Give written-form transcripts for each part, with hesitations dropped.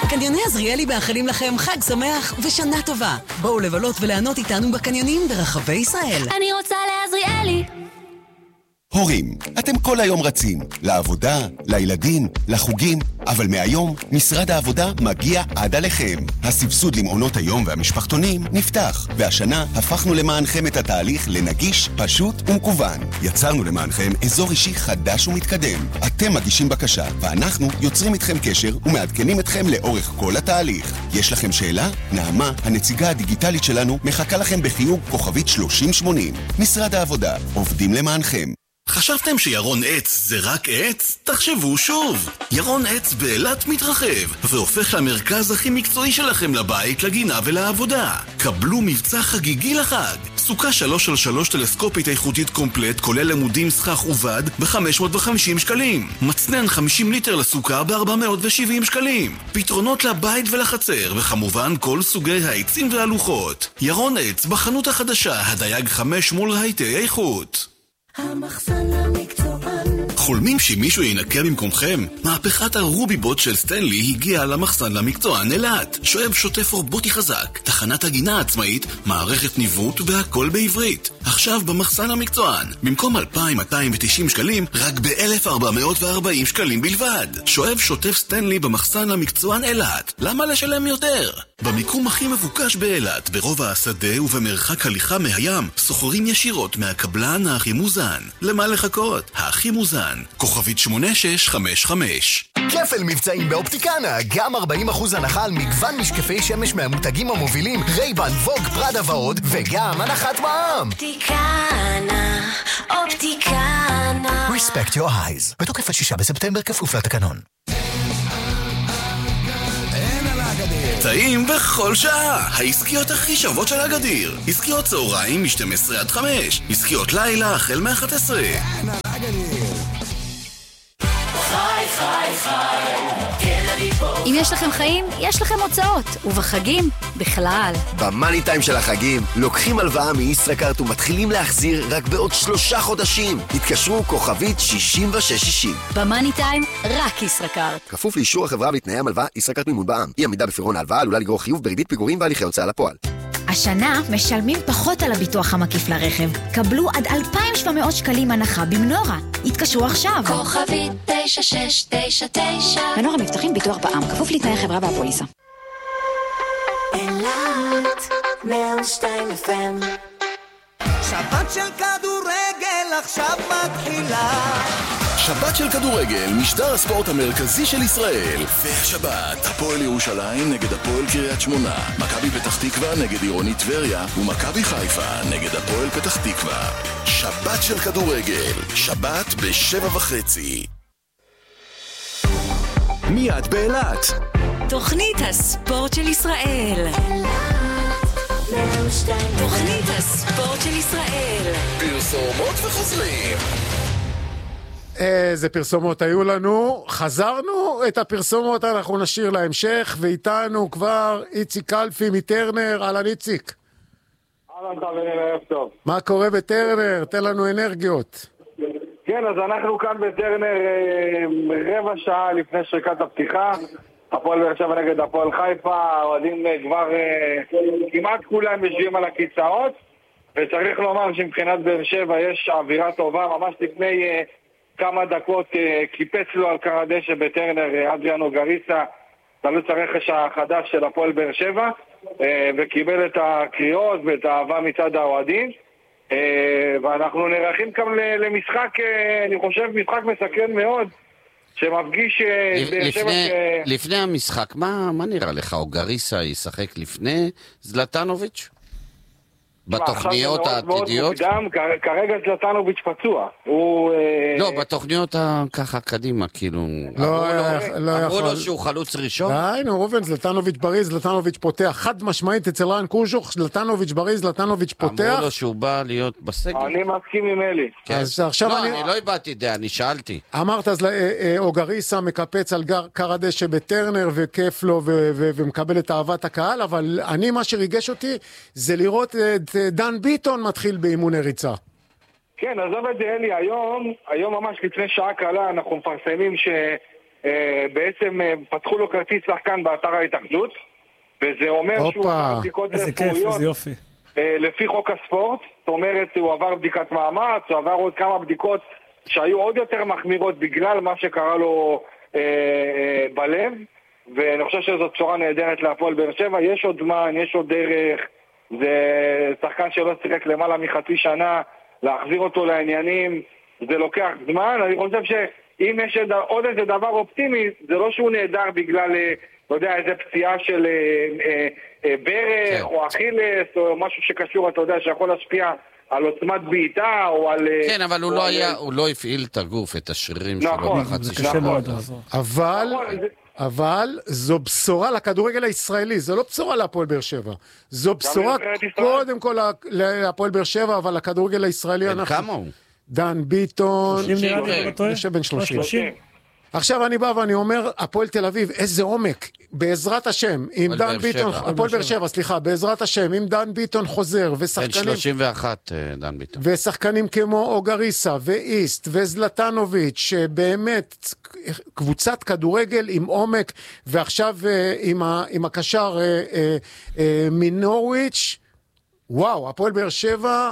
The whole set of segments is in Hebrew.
קניוני עזריאלי מאחלים לכם חג שמח ושנה טובה. בואו לבלות וליהנות איתנו בקניונים ברחבי ישראל. אני רוצה לעזריאלי. הורים, אתם כל היום רצים, לעבודה, לילדים, לחוגים, אבל מהיום משרד העבודה מגיע עד עליכם. הסבסוד למעונות היום והמשפחתונים נפתח, והשנה הפכנו למענכם את התהליך לנגיש, פשוט ומקוון. יצרנו למענכם אזור אישי חדש ומתקדם. אתם מגישים בקשה, ואנחנו יוצרים איתכם קשר ומעדכנים אתכם לאורך כל התהליך. יש לכם שאלה? נעמה, הנציגה הדיגיטלית שלנו, מחכה לכם בחיוג כוכבית 3080. משרד העבודה, עובדים למענכם. חשבתם שירון עץ זה רק עץ? תחשבו שוב. ירון עץ באילת מתרחב והופך למרכז הכי מקצועי שלכם לבית, לגינה ולעבודה. קבלו מבצע חגיגי לחג. סוכה 3x3 טלסקופית איכותית קומפלט כולל לימודים שכח ובד ב-550 שקלים. מצנן 50 ליטר לסוכה ב-470 שקלים. פתרונות לבית ולחצר, וכמובן כל סוגי העצים והלוחות. ירון עץ בחנות החדשה, הדייג 5 מול רהיטי איכות. המחסן למקצוען. חולמים שמישהו ינקה במקומכם? מהפכת הרוביבוט של סטנלי הגיעה למחסן למקצוען אילת. שואב שוטף רובוטי חזק, תחנת הגינה עצמאית, מערכת ניווט והכל בעברית. עכשיו במחסן המקצוען, במקום 2,290 שקלים, רק ב-1,440 שקלים בלבד. שואב שוטף סטנלי במחסן המקצוען אילת. למה לשלם יותר? במיקום הכי מבוקש באילת, ברובע השדה ובמרחק הליכה מהים, סוחרים ישירות מהקבלן הכי מוזן. למה לחכות? הכי מוזן. כוכבית 8655. כפל מבצעים באופטיקנה, גם 40% הנחה על מגוון משקפי שמש מהמותגים המובילים, רייבן, ווג, פרדה ועוד, וגם הנחת מע"מ. אופטיקנה, אופטיקנה. Respect your eyes. בתוקף עד 6 בספטמבר כפוף לתקנון. טעים בכל שעה. העסקיות הכי שוות של הגדיר. עסקיות צהריים מ-12 עד 5. עסקיות לילה החל מ-11. אם יש לכם חיים, יש לכם הוצאות, ובחגים, בכלל. במאני טיים של החגים, לוקחים הלוואה מישראכרט ומתחילים להחזיר רק בעוד 3 חודשים. התקשרו כוכבית 6660. במאני טיים, רק ישראכרט. כפוף לאישור החברה ולתנאי המלווה, ישראכרט מימון בע"מ. אי עמידה בפירעון ההלוואה עלולה לגרור חיוב בריבית פיגורים והליכי הוצאה לפועל. השנה משלמים פחות על הביטוח המקיף לרכב. קבלו עד 2,700 שקלים הנחה במנורה. התקשרו עכשיו. כוכבית 9699. מנורה מבטחים ביטוח בע"מ, כפוף לתנאי החברה והפוליסה. אילת 102 FM. שבת של כדורגל עכשיו מתחילה. שבת של כדורגל, משדר הספורט המרכזי של ישראל. והשבת, הפועל ירושלים נגד הפועל קריית שמונה, מכבי פתח תקווה נגד עירוני טבריה, ומכבי חיפה נגד הפועל פתח תקווה. שבת של כדורגל, שבת ב-7:30. מיד באילת. תוכנית הספורט של ישראל. תוכנית הספורט של ישראל. פרסומות וחוזרים. איזה פרסומות היו לנו, חזרנו, את הפרסומות אנחנו נשאיר להמשך, ואיתנו כבר איציק קלפי מטרנר. אהלן איציק. אהלן חברים, ערב טוב. מה קורה בטרנר? תן לנו אנרגיות. כן, אז אנחנו כאן בטרנר רבע שעה לפני שריקת הפתיחה. הפועל באר שבע נגד הפועל חיפה, האוהדים כבר כמעט כולם יושבים על הכיסאות, וצריך לומר שמבחינת באר שבע יש אווירה טובה. ממש לפני כמה דקות קיפץ לו על קר הדשא בטרנר אדריאן אוגריסה, חלוץ הרכש החדש של הפועל באר שבע, וקיבל את הקריאות ואת האהבה מצד האוהדים. ואנחנו נערכים כאן למשחק, אני חושב משחק מסכן מאוד, שמפגיש באר שבע. לפני המשחק, מה נראה לך? אוגריסה ישחק לפני זלטנוביץ'? בתוכניות העתידיות? כרגע זלטנוביץ' פצוע. לא, בתוכניות ככה קדימה, כאילו. אמרו לו שהוא חלוץ ראשון? היינו, ראובן, זלטנוביץ' בריא, זלטנוביץ' פותח. חד משמעית אצל רן קוז'וך, זלטנוביץ' בריא, זלטנוביץ' פותח. אמרו לו שהוא בא להיות בסגל. אני מסכים עם אלי. לא, אני לא הבאתי דעה, אני שאלתי. אמרת, אז אוגריסה מקפץ על קר הדשא בטרנר, וכיף לו, ומקבל את אהבת הקהל, אבל אני, מה שריגש אותי, זה לראות את דן ביטון מתחיל באימוני ריצה. כן, עזוב את זה אלי, היום ממש לפני שעה קלה אנחנו מפרסמים בעצם פתחו לו כרטיס שחקן באתר ההתאחדות, וזה אומר שהוא עבר בדיקות רפואיות לפי חוק הספורט, זאת אומרת הוא עבר בדיקת מאמץ, הוא עבר עוד כמה בדיקות שהיו עוד יותר מחמירות בגלל מה שקרה לו בלב, ואני חושב שזו בשורה נהדרת להפועל באר שבע. יש עוד זמן, יש עוד דרך, זה שחקן שלא שיחק למעלה מחצי שנה, להחזיר אותו לעניינים, זה לוקח זמן. אני חושב שאם יש עוד איזה דבר אופטימי, זה לא שהוא נהדר בגלל, לא יודע, איזה פציעה של ברך או אכילס או משהו שקשור, אתה יודע, שיכול להשפיע על עוצמת בעיטה או על... כן, אבל הוא לא הפעיל את הגוף, את השרירים שלו בחצי שנה. אבל זו בשורה לכדורגל הישראלי, זו לא בשורה להפועל באר שבע. זו בשורה קודם כל להפועל באר שבע, אבל לכדורגל הישראלי אנחנו... כמה הוא? דן ביטון, יושב בן 30. עכשיו אני בא ואני אומר, הפועל תל אביב, איזה עומק, בעזרת השם, עם דן ביטון, הפועל באר שבע, סליחה, בעזרת השם, עם דן ביטון חוזר, ושחקנים... בן 31, דן ביטון. ושחקנים כמו אוגריסה, ואיסט, וזלטנוביץ', שבאמת, קבוצת כדורגל עם עומק, ועכשיו עם הקשר מנורוויץ', וואו, הפועל באר שבע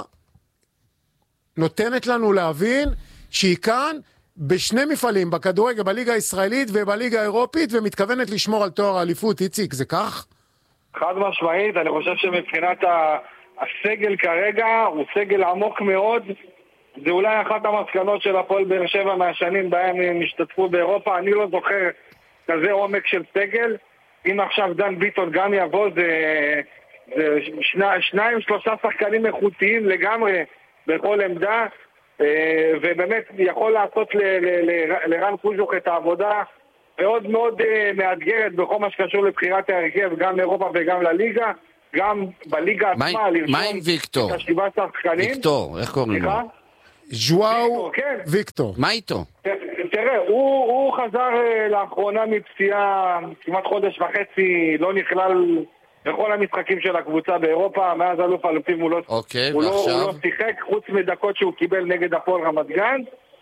נותנת לנו להבין שהיא כאן, בשני מפעלים, בכדורגל, בליגה הישראלית ובליגה האירופית, ומתכוונת לשמור על תואר האליפות. איציק, זה כך? חד משמעית, אני חושב שמבחינת הסגל כרגע, הוא סגל עמוק מאוד, זה אולי אחת המסקנות של הפועל באר שבע מהשנים בהם הם השתתפו באירופה, אני לא זוכר כזה עומק של סגל, אם עכשיו דן ביטון גם יבוא, זה שניים, שלושה שחקנים איכותיים לגמרי בכל עמדה, ובאמת יכול לעשות לרן קוז'וק את העבודה מאוד מאוד מאתגרת בכל מה שקשור לבחירת ההרכב, גם לאירופה וגם לליגה, גם בליגה עצמה. מה עם ויקטור? ויקטור, איך קוראים לו? ז'ואו ויקטור. מה איתו? תראה, הוא חזר לאחרונה מפציעה כמעט חודש וחצי, לא נכלל בכל המשחקים של הקבוצה באירופה, מאז אלוף האלופים הוא לא שיחק, חוץ מדקות שהוא קיבל נגד הפועל רמת גן.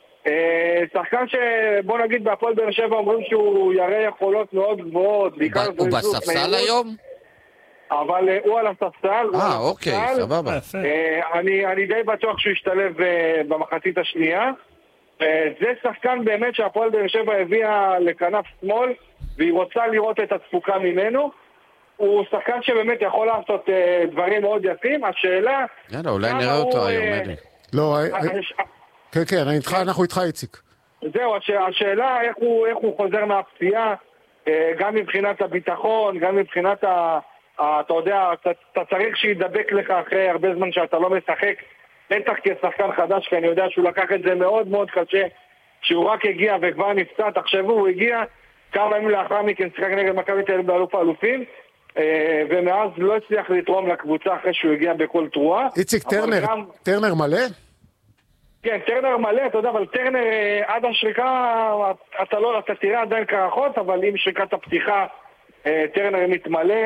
שחקן שבוא נגיד בהפועל באר שבע אומרים שהוא יראה יכולות מאוד גבוהות. הוא בספסל היום? אבל הוא על הספסל. אוקיי, סבבה. אני די בטוח שהוא ישתלב במחצית השנייה. זה שחקן באמת שהפועל באר שבע הביאה לכנף שמאל, והיא רוצה לראות את התפוקה ממנו. הוא שחקן שבאמת יכול לעשות דברים מאוד יפים. השאלה... יאללה, אולי נראה אותו היום, אלי. לא, כן, אנחנו איתך, איציק. זהו, השאלה איך הוא חוזר מהפציעה, גם מבחינת הביטחון, גם מבחינת אתה יודע, אתה צריך שידבק לך אחרי הרבה זמן שאתה לא משחק, בטח כשחקן חדש, כי אני יודע שהוא לקח את זה מאוד מאוד קשה, שהוא רק הגיע וכבר נפצע. תחשבו, הוא הגיע כמה ימים לאחר מכן, שיחק נגד מכבי תל אביב באלוף האלופים, ומאז לא הצליח לתרום לקבוצה אחרי שהוא הגיע בכל תרועה. איציק, טרנר מלא? כן, טרנר מלא, אתה יודע, אבל טרנר עד השריקה, אתה תראה עדיין קרחות, אבל עם שריקת הפתיחה, טרנר מתמלא,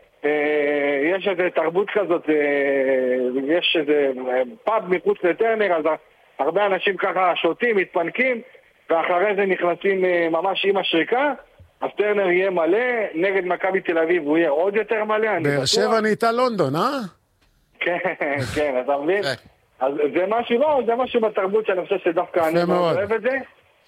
יש איזו תרבות כזאת, יש איזה פאב מחוץ לטרנר, אז הרבה אנשים ככה שותים, מתפנקים, ואחרי זה נכנסים ממש עם השריקה, אז טרנר יהיה מלא, נגד מכבי תל אביב הוא יהיה עוד יותר מלא. באר שבע נהייתה לונדון, כן, כן, אתה מבין? אז זה משהו, לא, זה משהו בתרבות שאני חושב שדווקא אני מאוד אוהב את זה.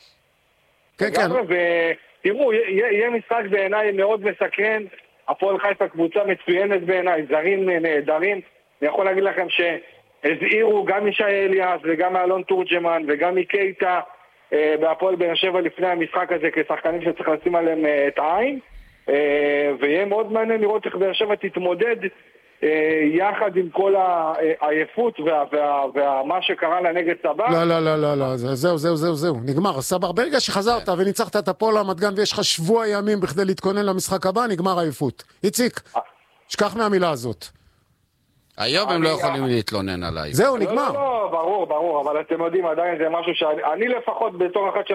כן, כן. ותראו, יהיה משחק בעיניי מאוד מסקרן, הפועל חיפה קבוצה מצוינת בעיניי, זרים נהדרים. אני יכול להגיד לכם שהזהירו גם משי אליאס וגם מאלון תורג'מן וגם מקייטה בהפועל באר שבע לפני המשחק הזה כשחקנים שצריך לשים עליהם את העין, ויהיה מאוד מעניין לראות איך באר שבע תתמודד יחד עם כל העייפות ומה שקרה לה נגד סבא. לא, זהו, נגמר. סבא, ברגע שחזרת וניצחת את הפועל רמת גן ויש לך שבוע ימים בכדי להתכונן למשחק הבא, נגמר העייפות. איציק, שכח מהמילה הזאת. היום הם לא יכולים להתלונן עליי. זהו, נגמר. לא, ברור, אבל אתם יודעים, עדיין זה משהו שאני לפחות בתור אחד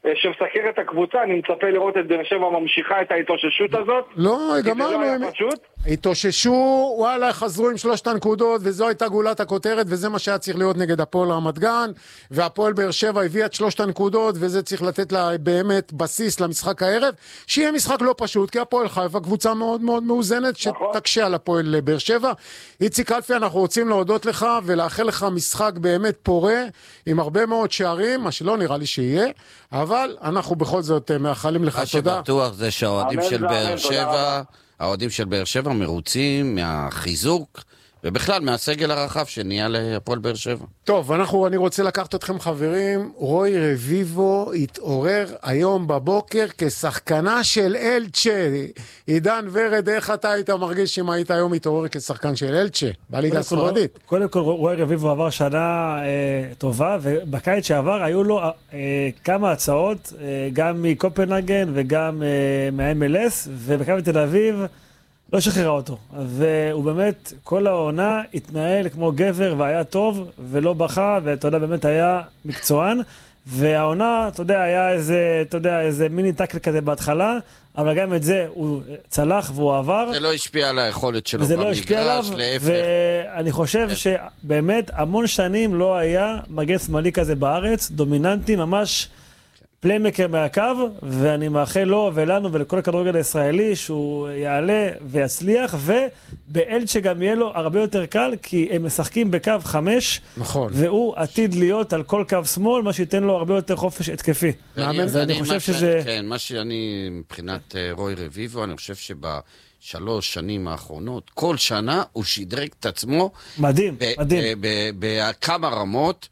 שמסקר את הקבוצה, אני מצפה לראות את באר שבע ממשיכה את ההתאוששות הזאת. לא, גמרנו. התאוששו, וואלה, חזרו עם 3 הנקודות, וזו הייתה גולת הכותרת, וזה מה שהיה צריך להיות נגד הפועל רמת גן, והפועל באר שבע הביאה את 3 הנקודות, וזה צריך לתת לה באמת בסיס למשחק הערב, שיהיה משחק לא פשוט, כי הפועל חיפה קבוצה מאוד מאוד מאוזנת, שתקשה על הפועל באר שבע. איציק אלפי, אנחנו רוצים להודות לך, ולאחל לך משחק באמת פורה, עם הרבה מאוד שערים, מה שלא נראה לי שיהיה, אבל אנחנו בכל זאת מאחלים לך תודה. מה שבטוח זה שהאוהדים של באר שבע, האוהדים של באר שבע מרוצים מהחיזוק, ובכלל מהסגל הרחב שנהיה להפועל באר שבע. טוב, אני רוצה לקחת אתכם חברים, רוי רביבו התעורר היום בבוקר כשחקנה של אלצ'ה. עידן ורד, איך אתה היית מרגיש אם היית היום מתעורר כשחקן של אלצ'ה? בליגה הספרדית. קודם כל, רוי רביבו עבר שנה טובה, ובקיץ שעבר היו לו כמה הצעות, גם מקופנהגן וגם מה-MLS, ובמכבי תל אביב לא שחררה אותו, והוא באמת כל העונה התנהל כמו גבר והיה טוב ולא בכה, ואתה יודע באמת היה מקצוען, והעונה, אתה יודע, היה איזה מיני טאקל כזה בהתחלה, אבל גם את זה הוא צלח והוא עבר. זה לא השפיע על היכולת שלו וזה לא השפיע עליו, ואני חושב שבאמת המון שנים לא היה מגן שמאלי כזה בארץ, דומיננטי ממש, פליימקר מהקו, ואני מאחל לו ולנו ולכל הכדורגל הישראלי שהוא יעלה ויצליח, ובאלצ'ה גם יהיה לו הרבה יותר קל, כי הם משחקים בקו 5, נכון. והוא עתיד להיות על כל קו שמאל, מה שייתן לו הרבה יותר חופש התקפי. ואני חושב שזה... כן, מה שאני מבחינת רוי רביבו, אני חושב ב3 שנים האחרונות, כל שנה הוא שדרג את עצמו. מדהים, מדהים. בכמה רמות,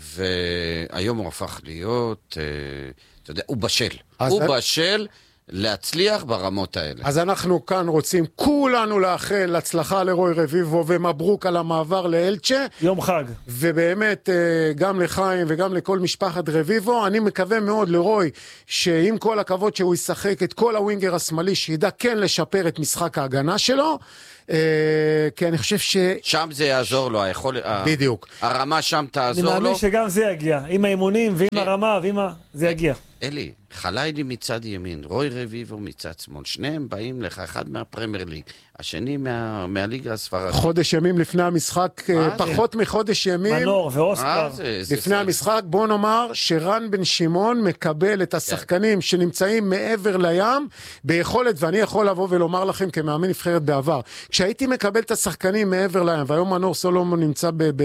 והיום הוא הפך להיות, אתה יודע, הוא בשל. הוא בשל להצליח ברמות האלה. אז אנחנו כאן רוצים כולנו לאחל הצלחה לרוי רביבו, ומברוק על המעבר לאלצ'ה. יום חג. ובאמת, גם לחיים וגם לכל משפחת רביבו, אני מקווה מאוד לרוי, שעם כל הכבוד שהוא ישחק את כל הווינגר השמאלי, שידע כן לשפר את משחק ההגנה שלו, כי אני חושב שם זה יעזור לו, בדיוק. הרמה שם תעזור לו. אני מאמין שגם זה יגיע, עם האימונים ועם הרמה זה יגיע. אלי, חליילי מצד ימין, רוי רביבו מצד שמאל, שניהם באים לך, אחד מהפרמייר ליג, השני מהליגה הספרדית. חודש ימים לפני המשחק, פחות מחודש ימים. מנור ואוסקר. לפני המשחק, בוא נאמר שרן בן שמעון מקבל את השחקנים שנמצאים מעבר לים, ביכולת, ואני יכול לבוא ולומר לכם כמאמן נבחרת בעבר, כשהייתי מקבל את השחקנים מעבר לים, והיום מנור סולומון נמצא